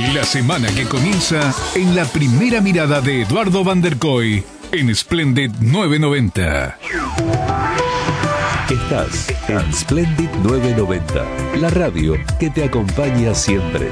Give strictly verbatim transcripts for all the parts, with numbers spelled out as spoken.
La semana que comienza en la primera mirada de Eduardo Van der Kooi en Splendid nueve noventa. Estás en Splendid nueve noventa, la radio que te acompaña siempre.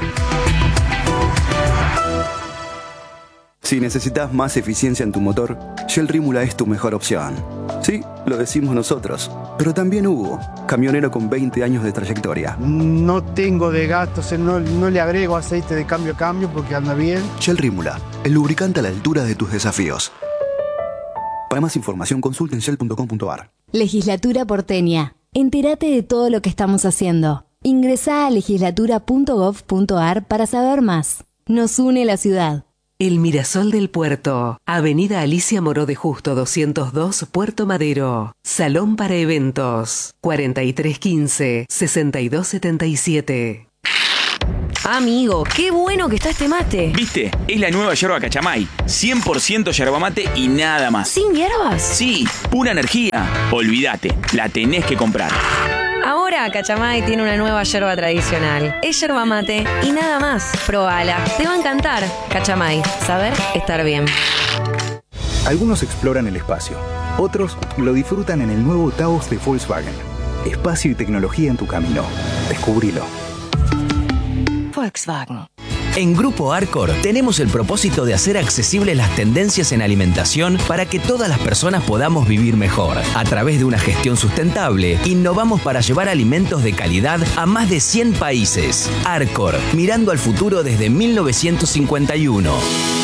Si necesitas más eficiencia en tu motor, Shell Rímula es tu mejor opción. Sí, lo decimos nosotros, pero también Hugo, camionero con veinte años de trayectoria. No tengo desgaste, o sea, no, no le agrego aceite de cambio a cambio porque anda bien. Shell Rímula, el lubricante a la altura de tus desafíos. Para más información, consulta en shell punto com punto a r. Legislatura porteña. Entérate de todo lo que estamos haciendo. Ingresá a legislatura punto gov punto a r para saber más. Nos une la ciudad. El Mirasol del Puerto, Avenida Alicia Moró de Justo doscientos dos, Puerto Madero. Salón para eventos, cuarenta y tres quince, sesenta y dos setenta y siete. Amigo, qué bueno que está este mate. ¿Viste? Es la nueva yerba Cachamay. cien por ciento yerba mate y nada más. ¿Sin hierbas? Sí, pura energía. Olvídate, la tenés que comprar. Ahora Cachamay tiene una nueva yerba tradicional. Es yerba mate y nada más. Probala, te va a encantar. Cachamay, saber estar bien. Algunos exploran el espacio, otros lo disfrutan en el nuevo Taos de Volkswagen. Espacio y tecnología en tu camino. Descubrilo. Volkswagen. En Grupo Arcor tenemos el propósito de hacer accesibles las tendencias en alimentación para que todas las personas podamos vivir mejor. A través de una gestión sustentable, innovamos para llevar alimentos de calidad a más de cien países. Arcor, mirando al futuro desde mil novecientos cincuenta y uno.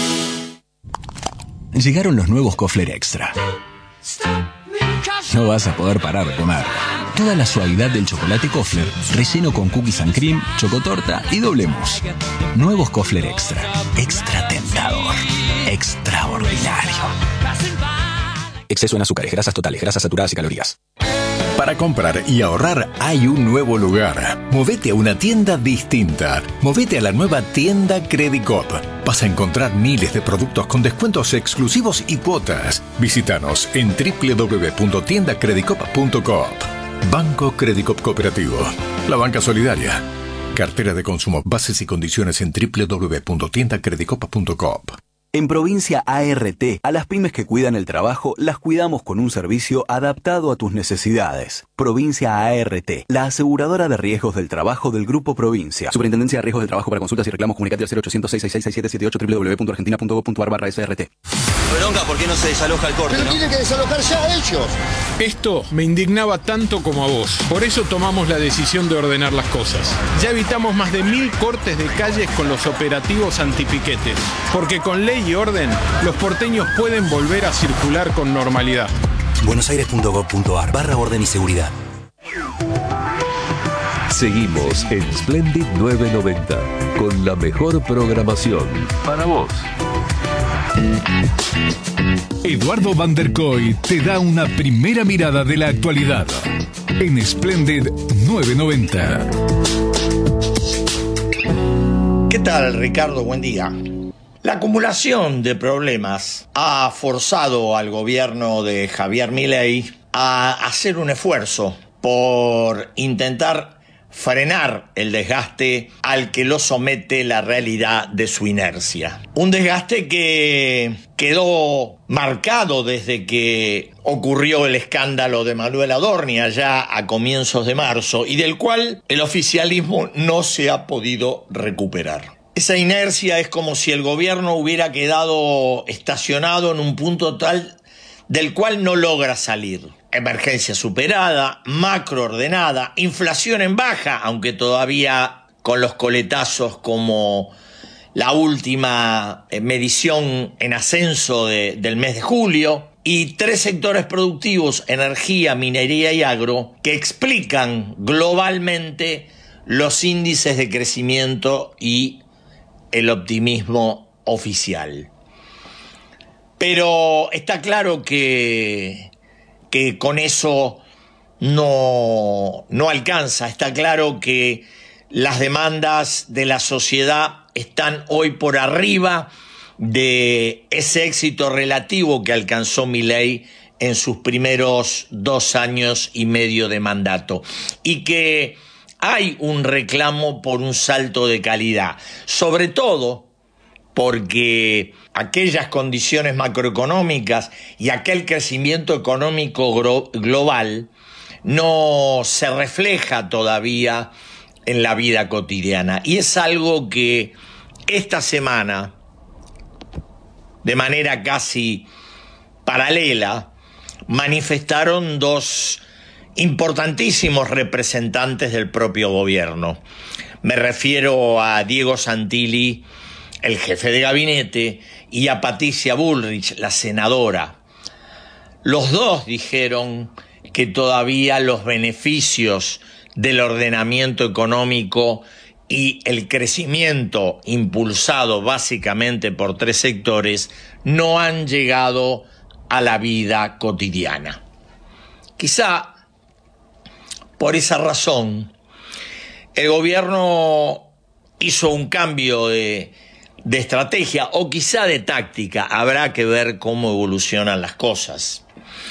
Llegaron los nuevos Kofler Extra. No vas a poder parar de comer. Toda la suavidad del chocolate Kofler, relleno con cookies and cream, chocotorta y doble mousse. Nuevos Kofler Extra. Extra tentador. Extraordinario. Exceso en azúcares, grasas totales, grasas saturadas y calorías. Para comprar y ahorrar hay un nuevo lugar. Movete a una tienda distinta. Movete a la nueva tienda Credicop. Vas a encontrar miles de productos con descuentos exclusivos y cuotas. Visítanos en doble u doble u doble u punto tienda credicop punto com. Banco Credicop Cooperativo. La banca solidaria. Cartera de consumo. Bases y condiciones en doble u doble u doble u punto tienda credicop punto com. En Provincia A R T, a las pymes que cuidan el trabajo, las cuidamos con un servicio adaptado a tus necesidades. Provincia A R T, la aseguradora de riesgos del trabajo del Grupo Provincia. Superintendencia de Riesgos del Trabajo. Para consultas y reclamos, comunicate al cero ochocientos, seiscientos sesenta y seis, siete siete ocho, doble u doble u doble u punto argentina punto gov punto a r barra S R T. Bronca, ¿por qué no se desaloja el corte? Pero ¿no? tiene que desalojar ya a ellos. Esto me indignaba tanto como a vos. Por eso tomamos la decisión de ordenar las cosas. Ya evitamos más de mil cortes de calles con los operativos antipiquetes. Porque con ley y orden, los porteños pueden volver a circular con normalidad. buenosaires punto gov punto a r barra orden y seguridad. Seguimos en Splendid nueve noventa con la mejor programación para vos. Eduardo Van der Kooi te da una primera mirada de la actualidad en Splendid nueve noventa. ¿Qué tal, Ricardo? Buen día. La acumulación de problemas ha forzado al gobierno de Javier Milei a hacer un esfuerzo por intentar frenar el desgaste al que lo somete la realidad de su inercia. Un desgaste que quedó marcado desde que ocurrió el escándalo de Manuel Adorni allá a comienzos de marzo y del cual el oficialismo no se ha podido recuperar. Esa inercia es como si el gobierno hubiera quedado estacionado en un punto tal del cual no logra salir. Emergencia superada, macro ordenada, inflación en baja, aunque todavía con los coletazos como la última medición en ascenso de, del mes de julio, y tres sectores productivos, energía, minería y agro, que explican globalmente los índices de crecimiento y el optimismo oficial. Pero está claro que, que con eso no, no alcanza. Está claro que las demandas de la sociedad están hoy por arriba de ese éxito relativo que alcanzó Milei en sus primeros dos años y medio de mandato. Y que hay un reclamo por un salto de calidad, sobre todo porque aquellas condiciones macroeconómicas y aquel crecimiento económico global no se refleja todavía en la vida cotidiana. Y es algo que esta semana, de manera casi paralela, manifestaron dos importantísimos representantes del propio gobierno. Me refiero a Diego Santilli, el jefe de gabinete, y a Patricia Bullrich, la senadora. Los dos dijeron que todavía los beneficios del ordenamiento económico y el crecimiento impulsado básicamente por tres sectores no han llegado a la vida cotidiana. Quizá por esa razón el gobierno hizo un cambio de, de estrategia o quizá de táctica. Habrá que ver cómo evolucionan las cosas.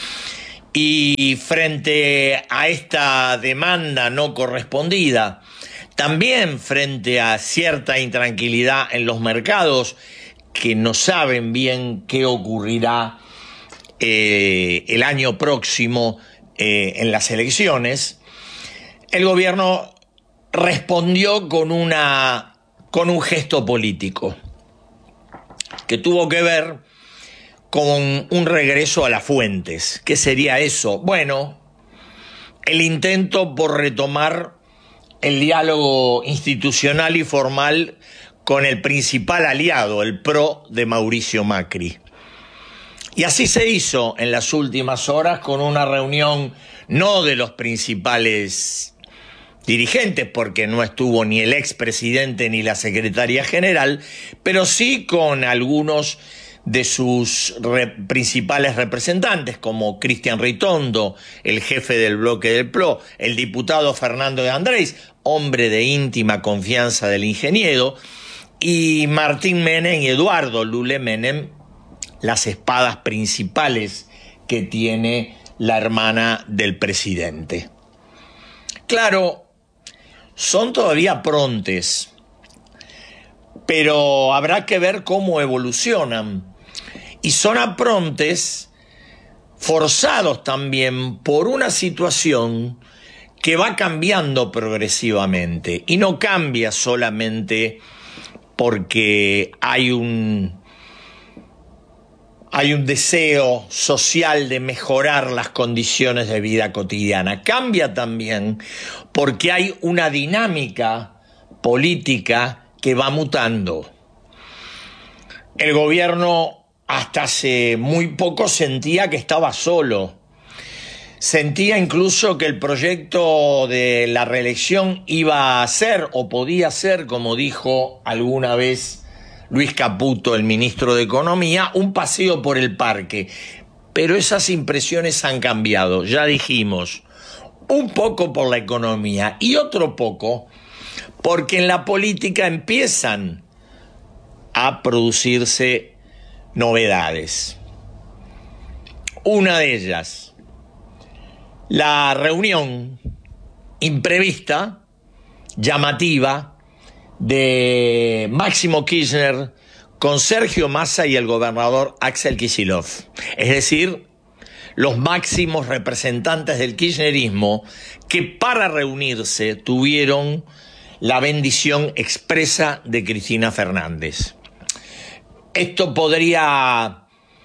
Y frente a esta demanda no correspondida, también frente a cierta intranquilidad en los mercados que no saben bien qué ocurrirá eh, el año próximo eh, en las elecciones, el gobierno respondió con, una, con un gesto político que tuvo que ver con un regreso a las fuentes. ¿Qué sería eso? Bueno, el intento por retomar el diálogo institucional y formal con el principal aliado, el PRO de Mauricio Macri. Y así se hizo en las últimas horas con una reunión no de los principales dirigentes, porque no estuvo ni el expresidente ni la secretaria general, pero sí con algunos de sus re- principales representantes, como Cristian Ritondo, el jefe del bloque del PRO, el diputado Fernando de Andrés, hombre de íntima confianza del ingeniero, y Martín Menem y Eduardo Lule Menem, las espadas principales que tiene la hermana del presidente. Claro, son todavía prontes, pero habrá que ver cómo evolucionan. Y son aprontes forzados también por una situación que va cambiando progresivamente. Y no cambia solamente porque hay un, hay un deseo social de mejorar las condiciones de vida cotidiana. Cambia también porque hay una dinámica política que va mutando. El gobierno hasta hace muy poco sentía que estaba solo. Sentía incluso que el proyecto de la reelección iba a ser o podía ser, como dijo alguna vez Luis Caputo, el ministro de Economía, un paseo por el parque. Pero esas impresiones han cambiado, ya dijimos, un poco por la economía y otro poco porque en la política empiezan a producirse novedades. Una de ellas, la reunión imprevista, llamativa, de Máximo Kirchner con Sergio Massa y el gobernador Axel Kicillof. Es decir, los máximos representantes del kirchnerismo que para reunirse tuvieron la bendición expresa de Cristina Fernández. Esto podría,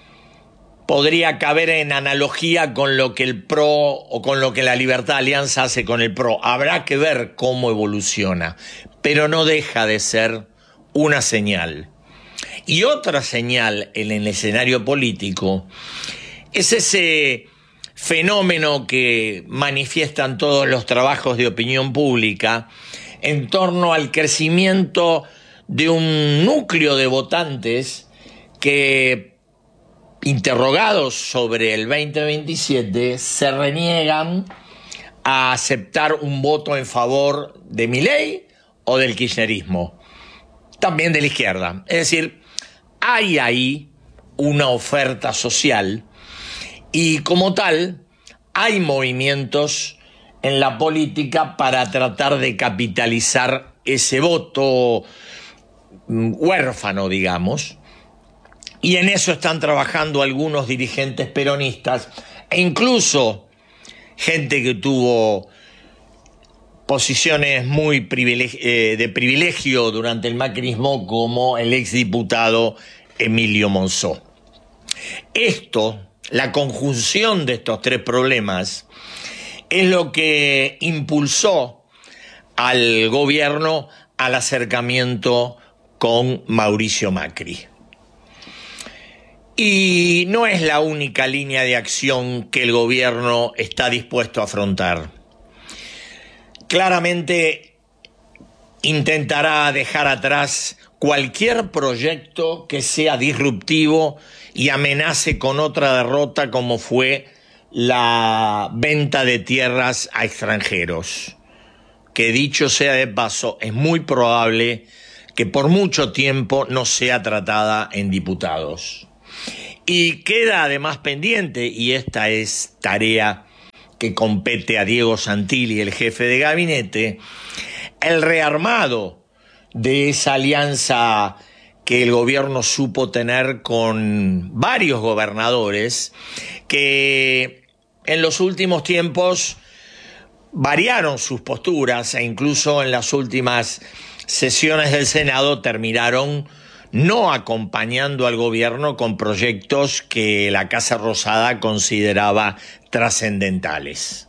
podría caber en analogía con lo que el PRO o con lo que la Libertad Alianza hace con el PRO. Habrá que ver cómo evoluciona, pero no deja de ser una señal. Y otra señal en el escenario político es ese fenómeno que manifiestan todos los trabajos de opinión pública en torno al crecimiento de un núcleo de votantes que, interrogados sobre el veinte veintisiete, se reniegan a aceptar un voto en favor de Milei o del kirchnerismo, también de la izquierda. Es decir, hay ahí una oferta social y como tal hay movimientos en la política para tratar de capitalizar ese voto huérfano, digamos. Y en eso están trabajando algunos dirigentes peronistas e incluso gente que tuvo posiciones muy privilegi- eh, de privilegio durante el macrismo, como el exdiputado Emilio Monzó. Esto, la conjunción de estos tres problemas, es lo que impulsó al gobierno al acercamiento con Mauricio Macri. Y no es la única línea de acción que el gobierno está dispuesto a afrontar. Claramente intentará dejar atrás cualquier proyecto que sea disruptivo y amenace con otra derrota, como fue la venta de tierras a extranjeros, que dicho sea de paso, es muy probable que por mucho tiempo no sea tratada en diputados. Y queda además pendiente, y esta es tarea que compete a Diego Santilli, el jefe de gabinete, el rearmado de esa alianza que el gobierno supo tener con varios gobernadores que en los últimos tiempos variaron sus posturas e incluso en las últimas sesiones del Senado terminaron no acompañando al gobierno con proyectos que la Casa Rosada consideraba trascendentales.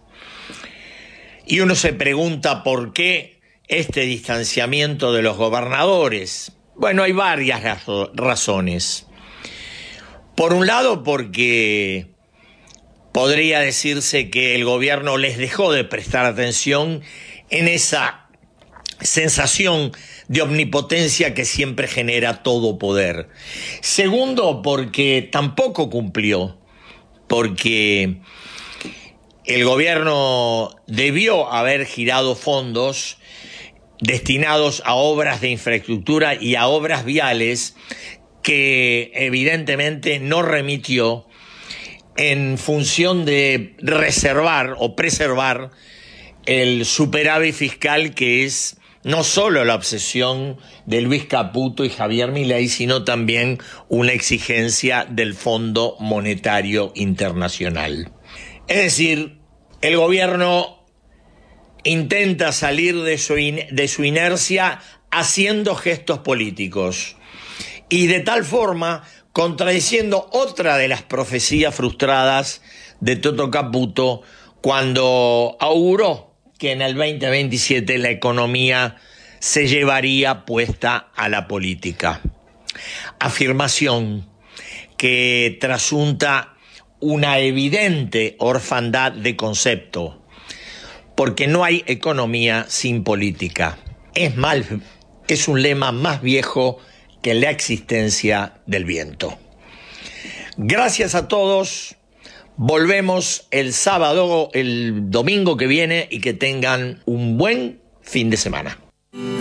Y uno se pregunta por qué este distanciamiento de los gobernadores. Bueno, hay varias razo- razones. Por un lado, porque podría decirse que el gobierno les dejó de prestar atención en esa sensación de omnipotencia que siempre genera todo poder. Segundo, porque tampoco cumplió, porque el gobierno debió haber girado fondos destinados a obras de infraestructura y a obras viales que evidentemente no remitió en función de reservar o preservar el superávit fiscal, que es no solo la obsesión de Luis Caputo y Javier Milei, sino también una exigencia del Fondo Monetario Internacional. Es decir, el gobierno intenta salir de su, in- de su inercia haciendo gestos políticos y de tal forma contradiciendo otra de las profecías frustradas de Toto Caputo cuando auguró que en el veinte veintisiete la economía se llevaría puesta a la política. Afirmación que trasunta una evidente orfandad de concepto, porque no hay economía sin política. Es mal, es un lema más viejo que la existencia del viento. Gracias a todos. Volvemos el sábado, el domingo que viene, y que tengan un buen fin de semana.